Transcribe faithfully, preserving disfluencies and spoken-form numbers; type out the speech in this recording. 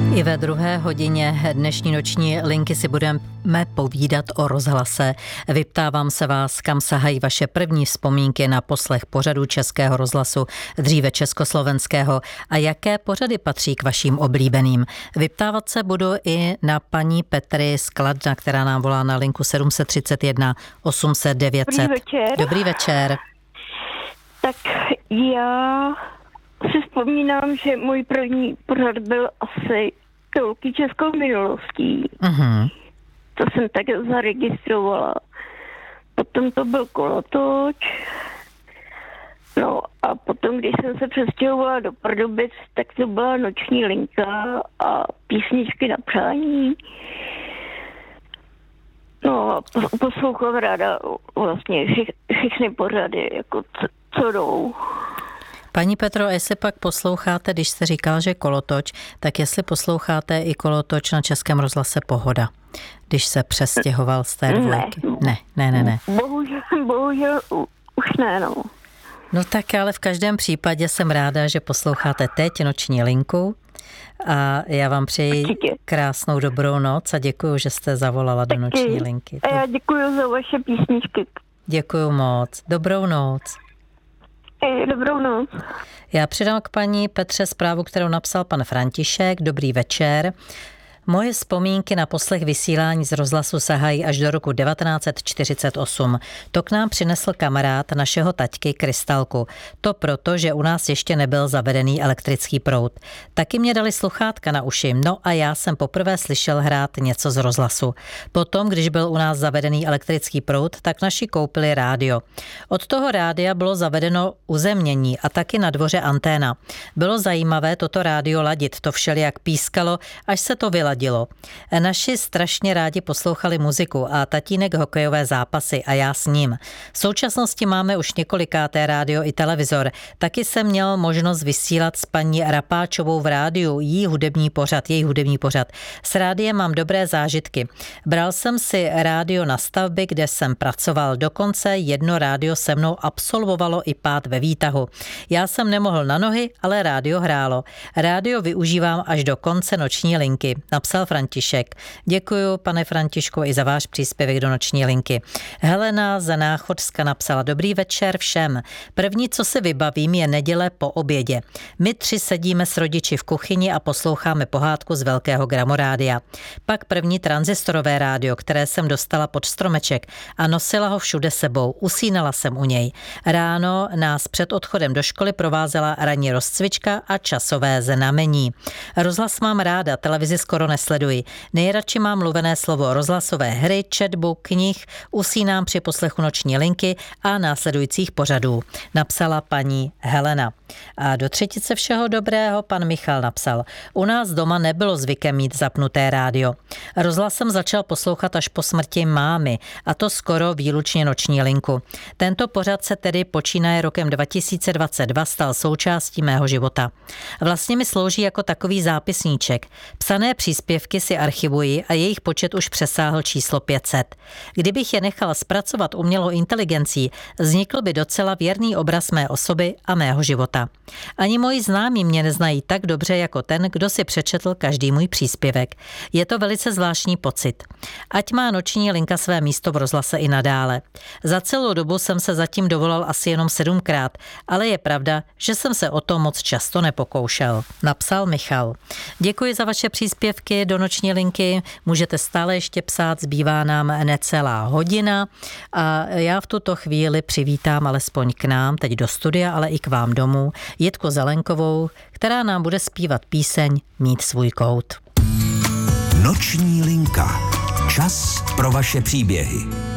I ve druhé hodině dnešní noční linky si budeme povídat o rozhlase. Vyptávám se vás, kam sahají vaše první vzpomínky na poslech pořadů Českého rozhlasu, dříve československého, a jaké pořady patří k vašim oblíbeným. Vyptávat se budu i na paní Petry z Kladna, která nám volá na linku sedm tři jedna osm set devět set. Dobrý večer. Dobrý večer. Tak já si vzpomínám, že můj první pořad byl asi Tolky českou minulostí. Uh-huh. To jsem tak zaregistrovala. Potom to byl Kolotoč. No a potom, když jsem se přestěhovala do Pardubic, tak to byla Noční linka a písničky na přání. No a poslouchám ráda vlastně všechny pořady, jako co, co jdou. Paní Petro, jestli pak posloucháte, když jste říkal, že Kolotoč, tak jestli posloucháte i Kolotoč na Českém rozhlase Pohoda, když se přestěhoval z té dvojky? Ne, ne, ne, ne. Bohužel, bohužel už ne, no. No tak ale v každém případě jsem ráda, že posloucháte teď Noční linku a já vám přeji Určitě. Krásnou dobrou noc a děkuji, že jste zavolala do Noční linky. A já děkuji za vaše písničky. Děkuji moc. Dobrou noc. Dobrou noc. Já přidám k paní Petře zprávu, kterou napsal pan František. Dobrý večer. Moje vzpomínky na poslech vysílání z rozhlasu sahají až do roku devatenáct set čtyřicet osm. To k nám přinesl kamarád našeho taťky Krystalku. To proto, že u nás ještě nebyl zavedený elektrický proud. Taky mě dali sluchátka na uši, no a já jsem poprvé slyšel hrát něco z rozhlasu. Potom, když byl u nás zavedený elektrický proud, tak naši koupili rádio. Od toho rádia bylo zavedeno uzemnění a taky na dvoře anténa. Bylo zajímavé toto rádio ladit, to všelijak pískalo, až se to vyladilo. Naši strašně rádi poslouchali muziku a tatínek hokejové zápasy a já s ním. V současnosti máme už několikáté rádio i televizor. Taky jsem měl možnost vysílat s paní Rapáčovou v rádiu jí hudební pořad, její hudební pořad. S rádiem mám dobré zážitky. Bral jsem si rádio na stavby, kde jsem pracoval. Dokonce jedno rádio se mnou absolvovalo i pád ve výtahu. Já jsem nemohl na nohy, ale rádio hrálo. Rádio využívám až do konce Noční linky. Napsal František. Děkuju, pane Františku, i za váš příspěvek do Noční linky. Helena z Náchodska napsala: Dobrý večer všem. První, co si vybavím, je neděle po obědě. My tři sedíme s rodiči v kuchyni a posloucháme pohádku z velkého gramorádia. Pak první tranzistorové rádio, které jsem dostala pod stromeček a nosila ho všude sebou. Usínala jsem u něj. Ráno nás před odchodem do školy provázela ranní rozcvička a časové znamení. Rozhlas mám ráda, televizi skoro nesleduji. Nejradši mám mluvené slovo, rozhlasové hry, četbu, knih, usínám při poslechu Noční linky a následujících pořadů, napsala paní Helena. A do třetice všeho dobrého pan Michal napsal: U nás doma nebylo zvykem mít zapnuté rádio. Rozhlas jsem začal poslouchat až po smrti mámy, a to skoro výlučně Noční linku. Tento pořad se tedy počínaje rokem dva tisíce dvacet dva stal součástí mého života. Vlastně mi slouží jako takový zápisníček. Psané příspěvky si archivuji a jejich počet už přesáhl číslo pět set. Kdybych je nechala zpracovat umělou inteligencí, vznikl by docela věrný obraz mé osoby a mého života. Ani moji známí mě neznají tak dobře jako ten, kdo si přečetl každý můj příspěvek. Je to velice zvláštní pocit. Ať má Noční linka své místo v rozhlase i nadále. Za celou dobu jsem se zatím dovolal asi jenom sedmkrát, ale je pravda, že jsem se o to moc často nepokoušel, napsal Michal. Děkuji za vaše příspěvky do Noční linky. Můžete stále ještě psát, zbývá nám necelá hodina a já v tuto chvíli přivítám alespoň k nám, teď do studia, ale i k vám domů, Jitku Zelenkovou, která nám bude zpívat píseň Mít svůj kout. Noční linka. Čas pro vaše příběhy.